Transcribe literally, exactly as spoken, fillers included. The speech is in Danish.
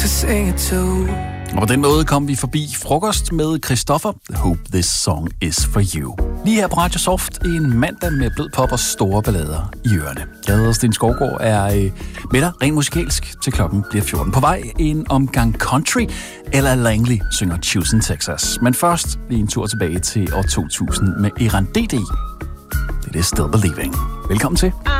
to sing it to. Og på den måde kom vi forbi frokost med Christoffer. Hope this song is for you. Lige her på Radio Soft en mandag med blød pop og store ballader i ørerne. Jeg hedder Sten Skovgaard, er øh, med dig rent musikalsk til klokken bliver fjorten. På vej en omgang country, eller Langley synger Choosing Texas. Men først lige en tur tilbage til år to tusind med Eran D D. Det er Still Believing. Velkommen til.